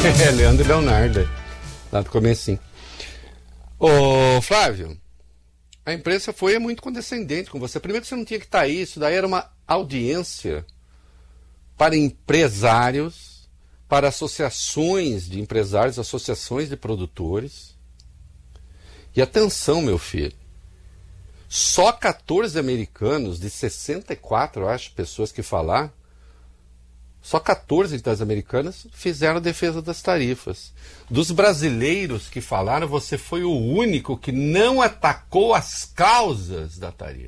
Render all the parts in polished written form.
Leandro e Leonardo, lá do comecinho. Ô, Flávio, a imprensa foi muito condescendente com você. Primeiro que você não tinha que estar aí, isso daí era uma audiência para empresários, para associações de empresários, associações de produtores. E atenção, meu filho, só 14 americanos de 64, eu acho, pessoas que falaram, só 14 das americanas fizeram a defesa das tarifas. Dos brasileiros que falaram, você foi o único que não atacou as causas da tarifa.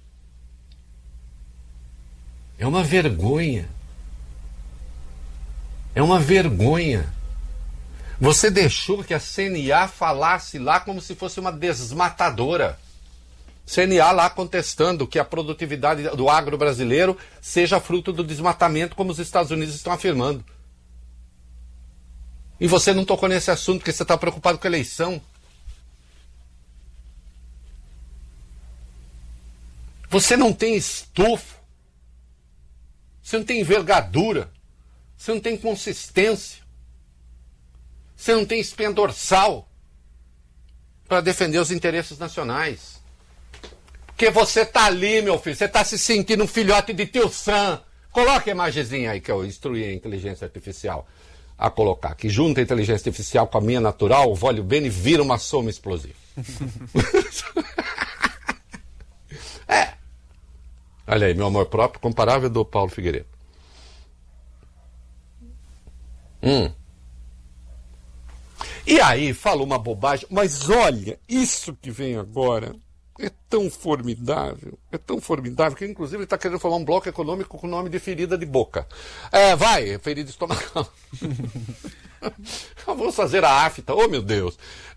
É uma vergonha. É uma vergonha. Você deixou que a CNA falasse lá como se fosse uma desmatadora. CNA lá contestando que a produtividade do agro brasileiro seja fruto do desmatamento, como os Estados Unidos estão afirmando. E você não tocou nesse assunto porque você está preocupado com a eleição. Você não tem estofo. Você não tem envergadura. Você não tem consistência. Você não tem espinha dorsal para defender os interesses nacionais. Porque você tá ali, meu filho, você tá se sentindo um filhote de tio Sam. Coloque a imagenzinha aí que eu instruí a inteligência artificial a colocar. Que junta a inteligência artificial com a minha natural, o vólio bene, vira uma soma explosiva. É. Olha aí, meu amor próprio, comparável do Paulo Figueiredo. E aí, falou uma bobagem, mas olha, isso que vem agora é tão formidável, que inclusive ele está querendo formar um bloco econômico com o nome de ferida de boca. Ferida estomacal. Vamos fazer a AFTA, oh meu Deus.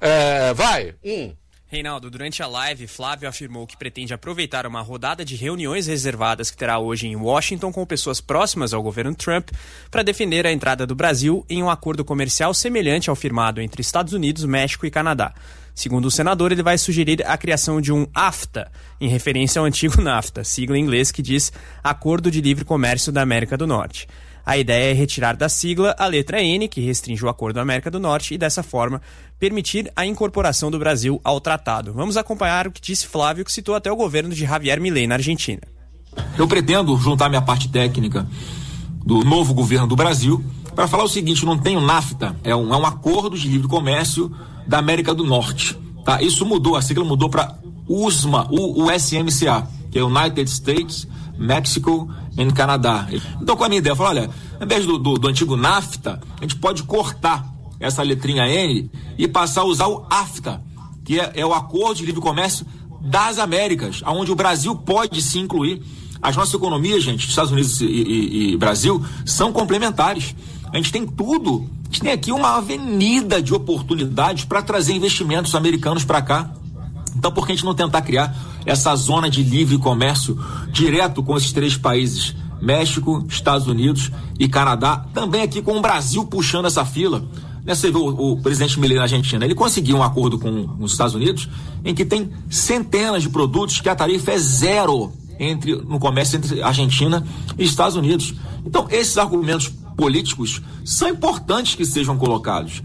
Reinaldo, durante a live, Flávio afirmou que pretende aproveitar uma rodada de reuniões reservadas que terá hoje em Washington com pessoas próximas ao governo Trump para defender a entrada do Brasil em um acordo comercial semelhante ao firmado entre Estados Unidos, México e Canadá. Segundo o senador, ele vai sugerir a criação de um AFTA, em referência ao antigo NAFTA, sigla em inglês que diz Acordo de Livre Comércio da América do Norte. A ideia é retirar da sigla a letra N, que restringe o Acordo da América do Norte, e dessa forma permitir a incorporação do Brasil ao tratado. Vamos acompanhar o que disse Flávio, que citou até o governo de Javier Milei na Argentina. Eu pretendo juntar minha parte técnica do novo governo do Brasil para falar o seguinte: não tem o NAFTA, é um acordo de livre comércio da América do Norte. Tá? Isso mudou, a sigla mudou para USMA, USMCA, que é United States, Mexico e Canadá. Então, com a minha ideia, eu falo, olha, ao invés do antigo NAFTA, a gente pode cortar essa letrinha N e passar a usar o AFTA, que é o Acordo de Livre Comércio das Américas, onde o Brasil pode se incluir. As nossas economias, gente, Estados Unidos e Brasil, são complementares. A gente tem tudo. A gente tem aqui uma avenida de oportunidades para trazer investimentos americanos para cá. Então, por que a gente não tentar criar essa zona de livre comércio direto com esses três países? México, Estados Unidos e Canadá. Também aqui com o Brasil puxando essa fila. Você vê o presidente Milei na Argentina. Ele conseguiu um acordo com os Estados Unidos em que tem centenas de produtos que a tarifa é zero no comércio entre Argentina e Estados Unidos. Então, esses argumentos políticos são importantes que sejam colocados.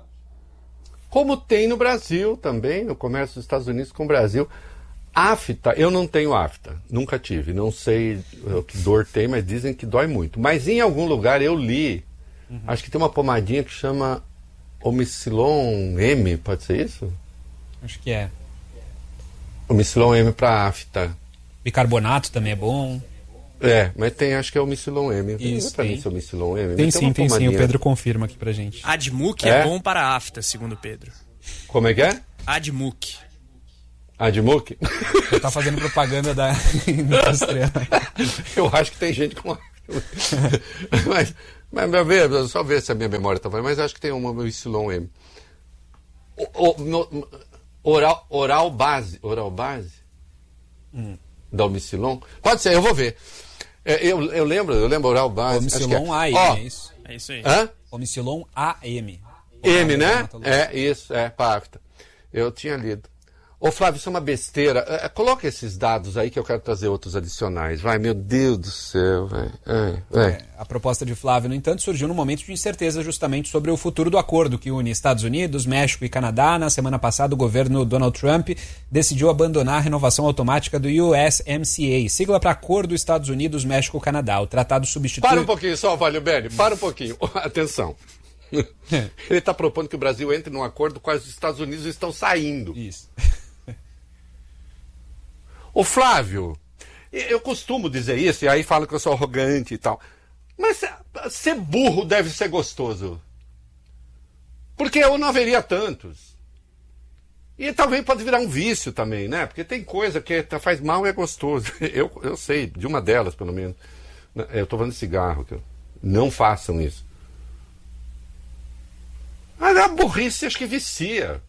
Como tem no Brasil também, no comércio dos Estados Unidos com o Brasil. AFTA, eu não tenho AFTA, nunca tive, não sei que dor tem, mas dizem que dói muito. Mas em algum lugar eu li, acho que tem uma pomadinha que chama Omicilon M, pode ser isso? Acho que é. Omicilon M para AFTA. Bicarbonato também é bom. Mas tem, acho que é o Omicilon M. Isso, pra mim, se é Omicilon M. Tem sim, o Pedro confirma aqui pra gente. Admuc é bom para a AFTA, segundo o Pedro. Como é que é? Admuc. Admuc? Você tá fazendo propaganda da indústria. Eu acho que tem gente com... mas só ver se a minha memória tá falando, mas acho que tem uma Omicilon M. Oral base? Da Omicilon? Pode ser, eu vou ver. Eu lembro oral base. Omicilon AM, é isso? É isso aí. Omicilon AM. M, né? É, isso, para AFTA. Eu tinha lido. Ô Flávio, isso é uma besteira. Coloca esses dados aí que eu quero trazer outros adicionais. Vai, meu Deus do céu, vai. A proposta de Flávio, no entanto, surgiu num momento de incerteza justamente sobre o futuro do acordo que une Estados Unidos, México e Canadá. Na semana passada, o governo Donald Trump decidiu abandonar a renovação automática do USMCA, sigla para Acordo Estados Unidos-México-Canadá. O tratado substitui... Para um pouquinho só, Valio Belli, para um pouquinho. Atenção. Ele está propondo que o Brasil entre num acordo do qual os Estados Unidos estão saindo. Isso. Ô Flávio, eu costumo dizer isso, e aí falo que eu sou arrogante e tal. Mas ser burro deve ser gostoso. Porque eu não haveria tantos. E talvez pode virar um vício também, né? Porque tem coisa que faz mal e é gostoso. Eu sei, de uma delas pelo menos. Eu estou falando de cigarro. Não façam isso. Mas a burrice acho que vicia.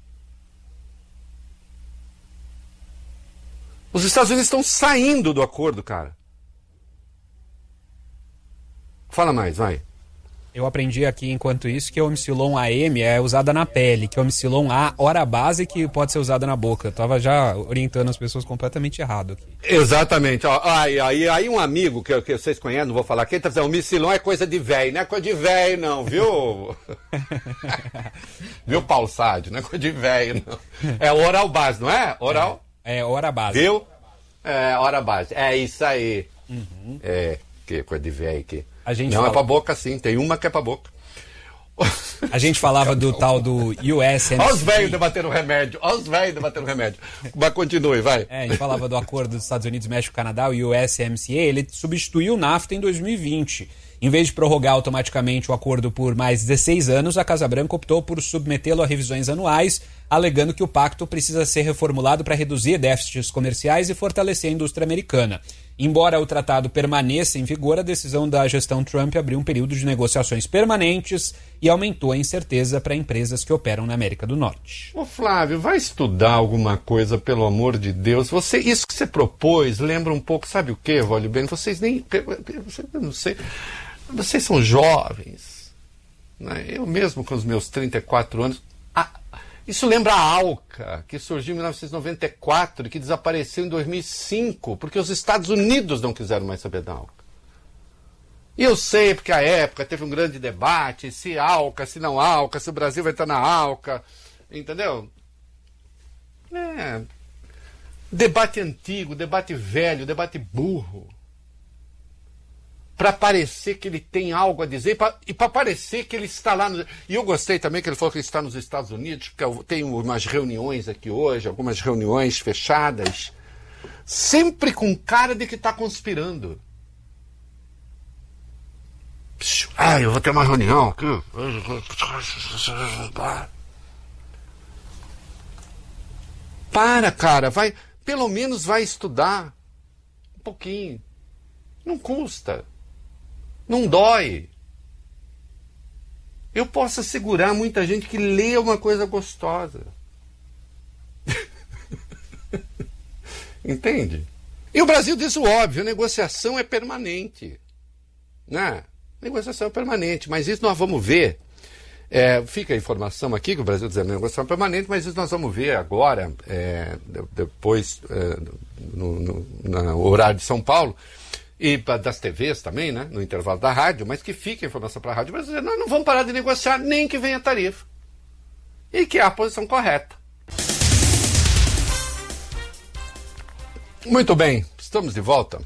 Os Estados Unidos estão saindo do acordo, cara. Fala mais, vai. Eu aprendi aqui, enquanto isso, que a Omicilon-AM é usada na pele, que a Omicilon-A, hora base, que pode ser usada na boca. Eu tava já orientando as pessoas completamente errado aqui. Exatamente. Aí um amigo que vocês conhecem, não vou falar quem, tá dizendo, Omicilon é coisa de velho, não é coisa de velho não, viu? Viu, Paulo Sádio? Não é coisa de velho, não. É oral base, não é? Oral? É hora base. Viu? É, hora base. É isso aí. Uhum. Que coisa de velho aqui. Não, é pra boca sim, tem uma que é pra boca. A gente falava do tal do USMCA. Olha os velhos debatendo remédio, Mas continue, vai. A gente falava do acordo dos Estados Unidos, México e Canadá, o USMCA, ele substituiu o NAFTA em 2020. Em vez de prorrogar automaticamente o acordo por mais 16 anos, a Casa Branca optou por submetê-lo a revisões anuais, alegando que o pacto precisa ser reformulado para reduzir déficits comerciais e fortalecer a indústria americana. Embora o tratado permaneça em vigor, a decisão da gestão Trump abriu um período de negociações permanentes e aumentou a incerteza para empresas que operam na América do Norte. Ô Flávio, vai estudar alguma coisa, pelo amor de Deus. Isso que você propôs lembra um pouco, sabe o quê, Vólio Bene? Vocês nem... Eu não sei... Vocês são jovens, né? Eu mesmo com os meus 34 anos, isso lembra a ALCA, que surgiu em 1994 e que desapareceu em 2005, porque os Estados Unidos não quiseram mais saber da ALCA. E eu sei, porque à época teve um grande debate, se ALCA, se não ALCA, se o Brasil vai estar na ALCA, entendeu? Debate antigo, debate velho, debate burro. Para parecer que ele tem algo a dizer e para parecer que ele está lá. E eu gostei também que ele falou que ele está nos Estados Unidos, porque tem umas reuniões aqui hoje, algumas reuniões fechadas, sempre com cara de que está conspirando. Eu vou ter uma reunião aqui. Para, cara, vai, pelo menos vai estudar um pouquinho. Não custa. Não dói. Eu posso assegurar muita gente que lê uma coisa gostosa. Entende? E o Brasil diz o óbvio, a negociação é permanente. Né? Negociação é permanente, mas isso nós vamos ver. Fica a informação aqui que o Brasil diz que a negociação é permanente, mas isso nós vamos ver agora, depois, no horário de São Paulo, e das TVs também, né, no intervalo da rádio, mas que fique a informação para a rádio brasileira. Nós não vamos parar de negociar nem que venha a tarifa. E que é a posição correta. Muito bem, estamos de volta.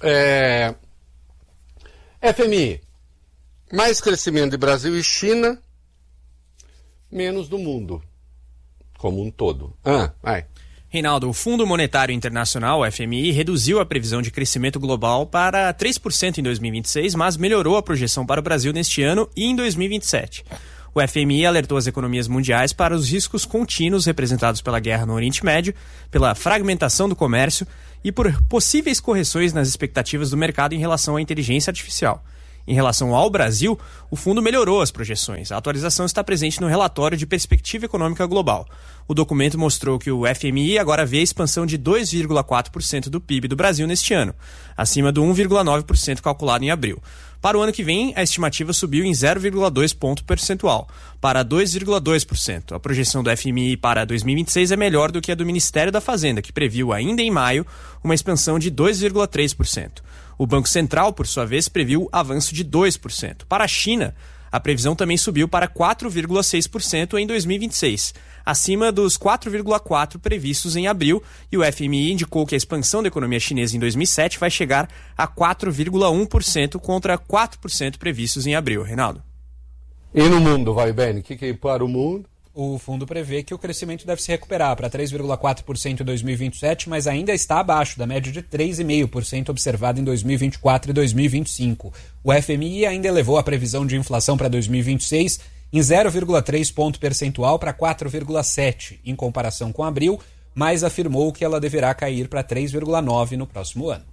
FMI, mais crescimento de Brasil e China, menos do mundo, como um todo. Vai. Reinaldo, o Fundo Monetário Internacional, o FMI, reduziu a previsão de crescimento global para 3% em 2026, mas melhorou a projeção para o Brasil neste ano e em 2027. O FMI alertou as economias mundiais para os riscos contínuos representados pela guerra no Oriente Médio, pela fragmentação do comércio e por possíveis correções nas expectativas do mercado em relação à inteligência artificial. Em relação ao Brasil, o fundo melhorou as projeções. A atualização está presente no relatório de perspectiva econômica global. O documento mostrou que o FMI agora vê a expansão de 2,4% do PIB do Brasil neste ano, acima do 1,9% calculado em abril. Para o ano que vem, a estimativa subiu em 0,2 ponto percentual, para 2,2%. A projeção do FMI para 2026 é melhor do que a do Ministério da Fazenda, que previu ainda em maio uma expansão de 2,3%. O Banco Central, por sua vez, previu avanço de 2%. Para a China, a previsão também subiu para 4,6% em 2026, acima dos 4,4% previstos em abril, e o FMI indicou que a expansão da economia chinesa em 2007 vai chegar a 4,1% contra 4% previstos em abril. Reinaldo. E no mundo, vai bem? O que é para o mundo? O fundo prevê que o crescimento deve se recuperar para 3,4% em 2027, mas ainda está abaixo da média de 3,5% observada em 2024 e 2025. O FMI ainda elevou a previsão de inflação para 2026 em 0,3 ponto percentual para 4,7% em comparação com abril, mas afirmou que ela deverá cair para 3,9% no próximo ano.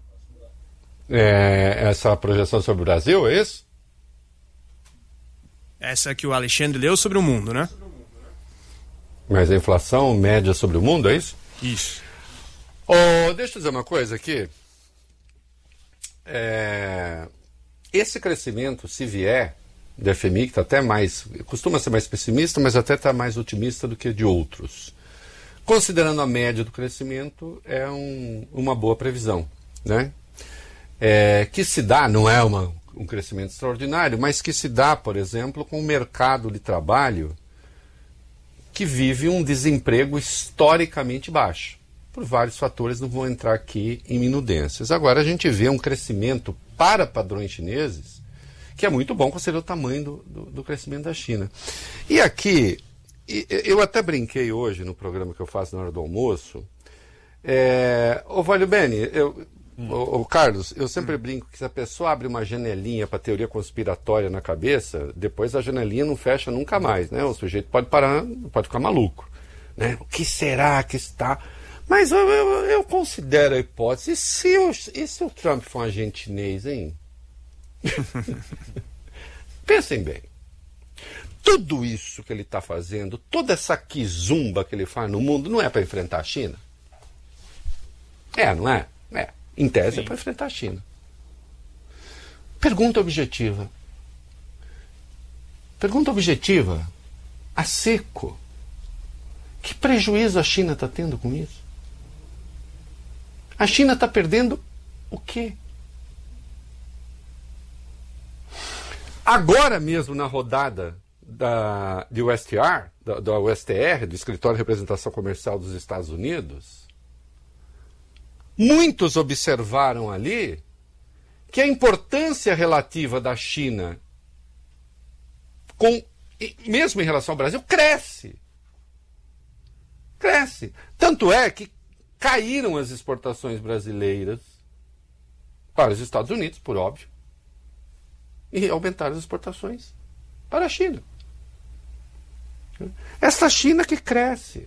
Essa projeção sobre o Brasil, é isso? Essa que o Alexandre leu sobre o mundo, né? Mas a inflação média sobre o mundo, é isso? Isso. Deixa eu dizer uma coisa aqui. Esse crescimento, se vier do FMI, que está até mais, costuma ser mais pessimista, mas até está mais otimista do que de outros. Considerando a média do crescimento, é uma boa previsão, né? Que se dá, não é um crescimento extraordinário, mas que se dá, por exemplo, com o mercado de trabalho que vive um desemprego historicamente baixo. Por vários fatores, não vou entrar aqui em minudências. Agora a gente vê um crescimento para padrões chineses que é muito bom considerando o tamanho do crescimento da China. E aqui, eu até brinquei hoje no programa que eu faço na hora do almoço. Valio Bene, Carlos, eu sempre brinco que se a pessoa abre uma janelinha para teoria conspiratória na cabeça, depois a janelinha não fecha nunca mais, né? O sujeito pode parar, pode ficar maluco, né? O que será que está... Mas eu considero a hipótese, e se o Trump for um agente chinês, hein? Pensem bem. Tudo isso que ele está fazendo, toda essa quizumba que ele faz no mundo, não é para enfrentar a China? Não é? Em tese, é para enfrentar a China. Pergunta objetiva. A seco. Que prejuízo a China está tendo com isso? A China está perdendo o quê? Agora mesmo, na rodada do USTR, da USTR, do Escritório de Representação Comercial dos Estados Unidos, muitos observaram ali que a importância relativa da China, mesmo em relação ao Brasil, cresce. Tanto é que caíram as exportações brasileiras para os Estados Unidos, por óbvio, e aumentaram as exportações para a China. Essa China que cresce.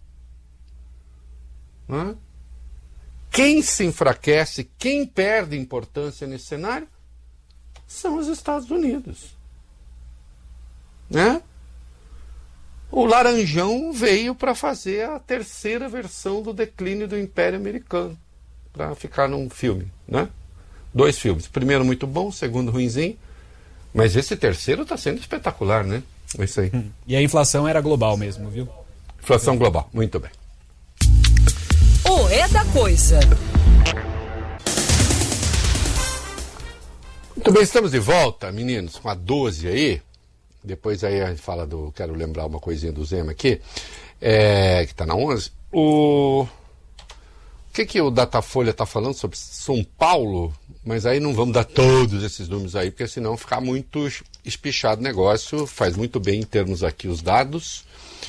Não é? Quem se enfraquece, quem perde importância nesse cenário, são os Estados Unidos. Né? O Laranjão veio para fazer a terceira versão do declínio do Império Americano, para ficar num filme, né? 2 filmes. O primeiro muito bom, o segundo ruinzinho, mas esse terceiro está sendo espetacular, né? É isso aí. E a inflação era global mesmo, viu? Inflação global, muito bem. O É da Coisa. Muito bem, estamos de volta, meninos, com a 12 aí. Depois aí a gente fala quero lembrar uma coisinha do Zema aqui, que está na 11. O que o Datafolha está falando sobre São Paulo? Mas aí não vamos dar todos esses números aí, porque senão ficar muito espichado o negócio. Faz muito bem em termos aqui os dados.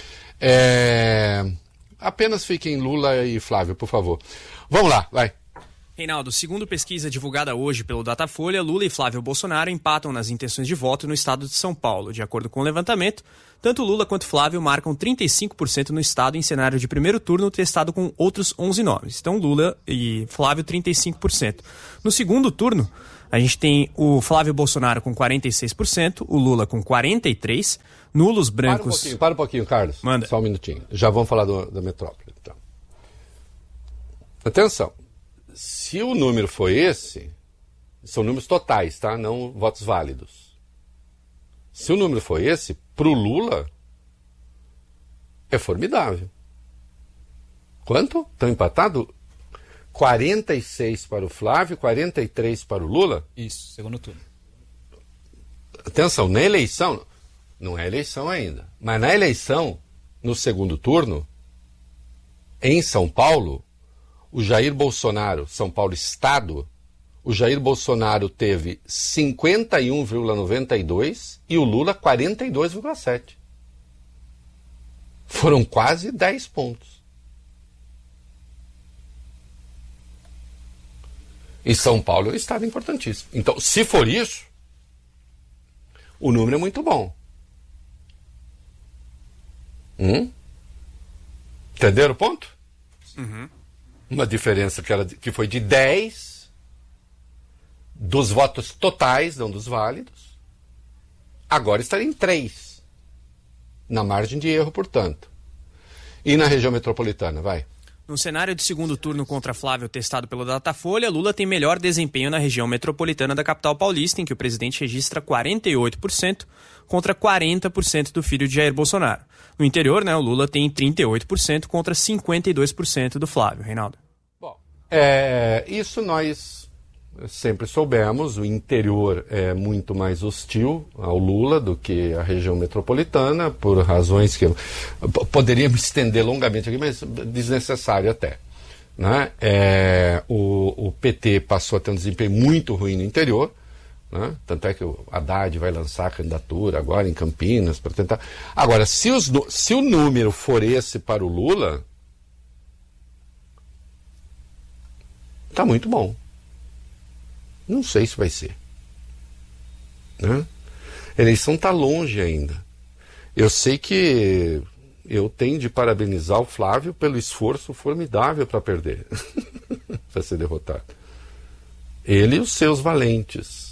Apenas fiquem Lula e Flávio, por favor. Vamos lá, vai. Reinaldo, segundo pesquisa divulgada hoje pelo Datafolha, Lula e Flávio Bolsonaro empatam nas intenções de voto no estado de São Paulo. De acordo com o levantamento, tanto Lula quanto Flávio marcam 35% no estado em cenário de primeiro turno, testado com outros 11 nomes. Então, Lula e Flávio, 35%. No segundo turno, a gente tem o Flávio Bolsonaro com 46%, o Lula com 43%, nulos brancos... Para um pouquinho, Carlos. Manda. Só um minutinho. Já vamos falar da metrópole. Então. Atenção. Se o número foi esse, São números totais, tá? Não votos válidos. Se o número for esse, para o Lula, é formidável. Quanto? Estão empatados? 46 para o Flávio, 43 para o Lula? Isso, segundo turno. Atenção, na eleição, não é eleição ainda, mas na eleição, no segundo turno, em São Paulo, o Jair Bolsonaro, São Paulo Estado, o Jair Bolsonaro teve 51,92 e o Lula 42,7. Foram quase 10 pontos. E São Paulo é um estado importantíssimo. Então, se for isso, o número é muito bom. Entenderam o ponto? Uhum. Uma diferença que foi de 10 dos votos totais, não dos válidos. Agora estaria em 3. Na margem de erro, portanto. E na região metropolitana, vai. No cenário de segundo turno contra Flávio testado pelo Datafolha, Lula tem melhor desempenho na região metropolitana da capital paulista, em que o presidente registra 48% contra 40% do filho de Jair Bolsonaro. No interior, o Lula tem 38% contra 52% do Flávio. Reinaldo. Bom, isso nós sempre soubemos. O interior é muito mais hostil ao Lula do que a região metropolitana, por razões que poderíamos estender longamente aqui, mas desnecessário até. Né? O PT passou a ter um desempenho muito ruim no interior, né? Tanto é que o Haddad vai lançar a candidatura agora em Campinas para tentar. Agora, se o número for esse para o Lula, está muito bom. Não sei se vai ser. Né? A eleição está longe ainda. Eu sei que eu tenho de parabenizar o Flávio pelo esforço formidável para perder, para ser derrotado. Ele e os seus valentes.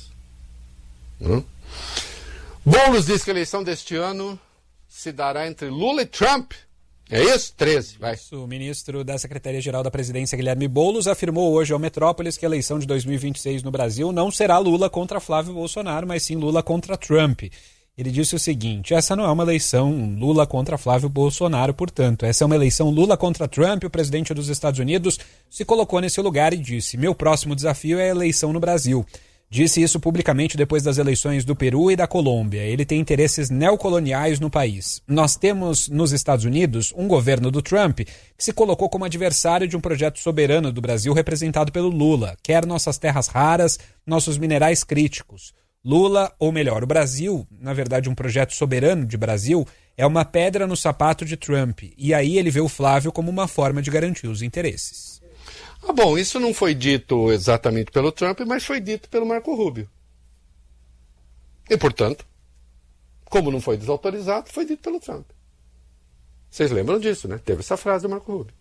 Boulos diz que a eleição deste ano se dará entre Lula e Trump. É isso? 13, vai. O ministro da Secretaria-Geral da Presidência, Guilherme Boulos, afirmou hoje ao Metrópolis que a eleição de 2026 no Brasil não será Lula contra Flávio Bolsonaro, mas sim Lula contra Trump. Ele disse o seguinte: essa não é uma eleição Lula contra Flávio Bolsonaro, portanto. Essa é uma eleição Lula contra Trump. O presidente dos Estados Unidos se colocou nesse lugar e disse: meu próximo desafio é a eleição no Brasil. Disse isso publicamente depois das eleições do Peru e da Colômbia. Ele tem interesses neocoloniais no país. Nós temos nos Estados Unidos um governo do Trump que se colocou como adversário de um projeto soberano do Brasil representado pelo Lula. Quer nossas terras raras, nossos minerais críticos. Lula, ou melhor, o Brasil, na verdade um projeto soberano de Brasil, é uma pedra no sapato de Trump. E aí ele vê o Flávio como uma forma de garantir os interesses. Bom, isso não foi dito exatamente pelo Trump, mas foi dito pelo Marco Rubio. E, portanto, como não foi desautorizado, foi dito pelo Trump. Vocês lembram disso, né? Teve essa frase do Marco Rubio.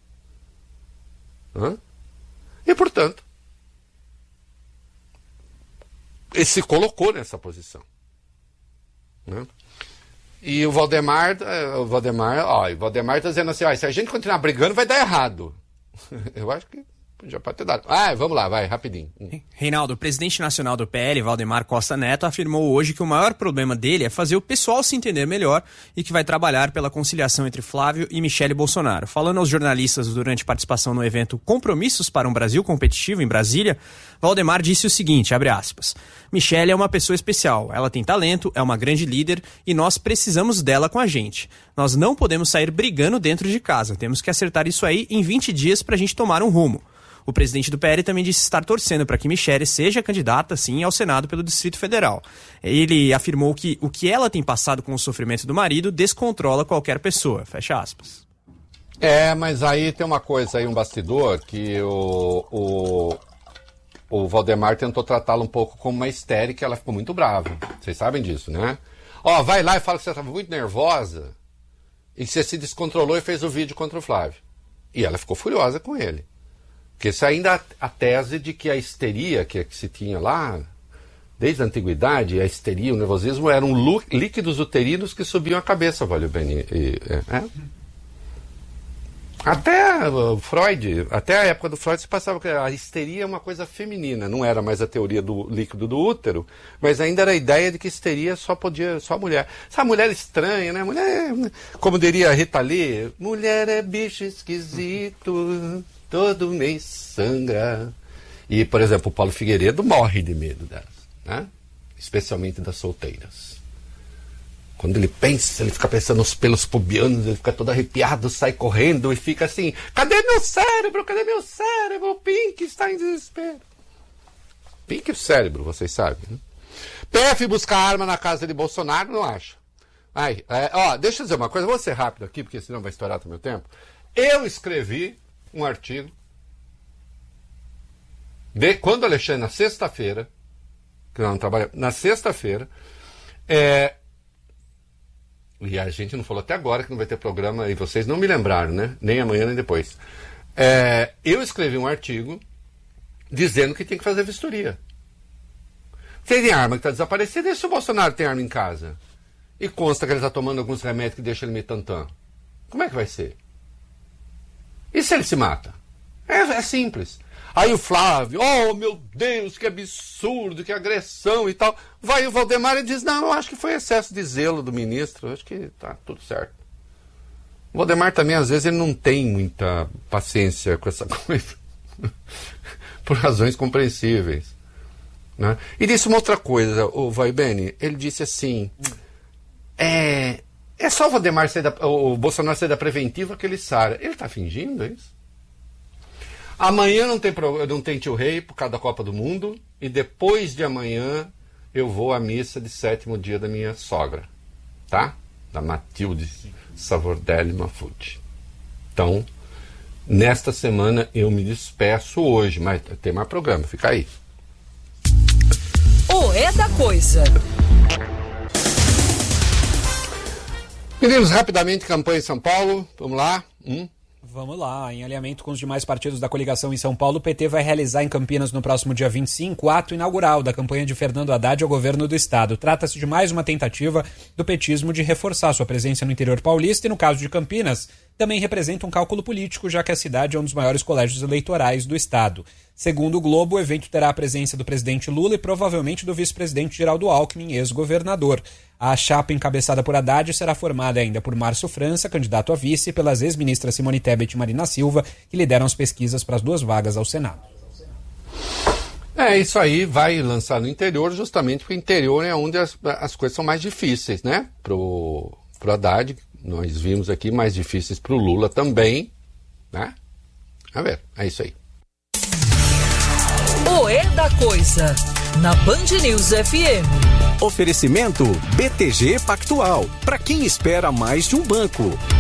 E, portanto, ele se colocou nessa posição. Né? E o Valdemar está dizendo assim, se a gente continuar brigando vai dar errado. Eu acho que já pode ter dado. Vamos lá, vai, rapidinho. Reinaldo, o presidente nacional do PL, Valdemar Costa Neto, afirmou hoje que o maior problema dele é fazer o pessoal se entender melhor e que vai trabalhar pela conciliação entre Flávio e Michele Bolsonaro. Falando aos jornalistas durante participação no evento Compromissos para um Brasil Competitivo em Brasília, Valdemar disse o seguinte, abre aspas, Michele é uma pessoa especial, ela tem talento, é uma grande líder e nós precisamos dela com a gente. Nós não podemos sair brigando dentro de casa, temos que acertar isso aí em 20 dias para a gente tomar um rumo. O presidente do PL também disse estar torcendo para que Michele seja candidata, sim, ao Senado pelo Distrito Federal. Ele afirmou que o que ela tem passado com o sofrimento do marido descontrola qualquer pessoa. Fecha aspas. Mas aí tem uma coisa aí, um bastidor, que o Valdemar tentou tratá-la um pouco como uma histérica e ela ficou muito brava. Vocês sabem disso, né? Vai lá e fala que você estava muito nervosa e que você se descontrolou e fez o vídeo contra o Flávio. E ela ficou furiosa com ele. Porque isso ainda a tese de que a histeria que se tinha lá, desde a antiguidade, a histeria, o nervosismo eram líquidos uterinos que subiam a cabeça, valeu bem. Até Freud, até a época do Freud, se passava que a histeria é uma coisa feminina, não era mais a teoria do líquido do útero, mas ainda era a ideia de que histeria só mulher. Essa mulher estranha, né? Mulher, como diria a Rita Lee, mulher é bicho esquisito, todo mês sangra. E, por exemplo, o Paulo Figueiredo morre de medo delas, né? Especialmente das solteiras. Quando ele pensa, ele fica pensando nos pelos pubianos, ele fica todo arrepiado, sai correndo e fica assim, cadê meu cérebro? Cadê meu cérebro? O Pink está em desespero. Pink e o cérebro, vocês sabem, né? PF buscar arma na casa de Bolsonaro, não acha? Deixa eu dizer uma coisa, vou ser rápido aqui, porque senão vai estourar o meu tempo. Eu escrevi um artigo quando Alexandre, na sexta-feira, que nós não trabalhamos, na sexta-feira, e a gente não falou até agora que não vai ter programa, e vocês não me lembraram, né? Nem amanhã, nem depois. Eu escrevi um artigo dizendo que tem que fazer vistoria. Tem arma que está desaparecida, e se o Bolsonaro tem arma em casa? E consta que ele está tomando alguns remédios que deixam ele meio tantã. Como é que vai ser? E se ele se mata? É simples. Aí o Flávio, oh meu Deus, que absurdo, que agressão e tal. Vai o Valdemar e diz, não, eu acho que foi excesso de zelo do ministro, eu acho que tá tudo certo. O Valdemar também, às vezes, ele não tem muita paciência com essa coisa, por razões compreensíveis, né? E disse uma outra coisa, o Vaibene, ele disse assim, é só o Valdemar o Bolsonaro sair da preventiva que ele sara. Ele tá fingindo isso? Amanhã não tem tio Rei por causa da Copa do Mundo. E depois de amanhã eu vou à missa de 7º dia da minha sogra. Tá? Da Matilde Savordelli Mafucci. Então, nesta semana eu me despeço hoje. Mas tem mais programa, fica aí. O É da Coisa. Meninos, rapidamente, campanha em São Paulo. Vamos lá. Vamos lá, em alinhamento com os demais partidos da coligação em São Paulo, o PT vai realizar em Campinas no próximo dia 25 o ato inaugural da campanha de Fernando Haddad ao governo do estado. Trata-se de mais uma tentativa do petismo de reforçar sua presença no interior paulista e, no caso de Campinas, também representa um cálculo político, já que a cidade é um dos maiores colégios eleitorais do estado. Segundo o Globo, o evento terá a presença do presidente Lula e provavelmente do vice-presidente Geraldo Alckmin, ex-governador. A chapa encabeçada por Haddad será formada ainda por Márcio França, candidato a vice, e pelas ex-ministras Simone Tebet e Marina Silva, que lideram as pesquisas para as 2 vagas ao Senado. Isso aí vai lançar no interior, justamente porque o interior é onde as coisas são mais difíceis, né? Pro Haddad, nós vimos aqui, mais difíceis pro Lula também, né? A ver, é isso aí. O É da Coisa, na Band News FM. Oferecimento BTG Pactual, para quem espera mais de um banco.